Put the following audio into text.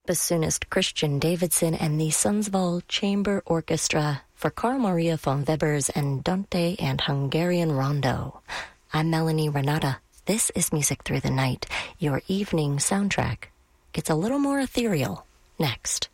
Bassoonist Christian Davidson and the Sundsvall Chamber Orchestra for Carl Maria von Weber's Andante and Hungarian Rondo. I'm Melanie Renata. This is Music Through the Night. Your evening soundtrack gets a little more ethereal next.